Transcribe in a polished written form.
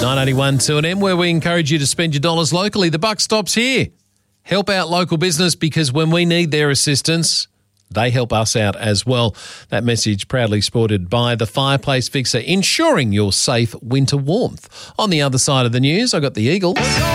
981 2AM, where we encourage you to spend your dollars locally. The buck stops here. Help out local business, because when we need their assistance, they help us out as well. That message proudly supported by the Fireplace Fixer, ensuring your safe winter warmth. On the other side of the news, I got the Eagles.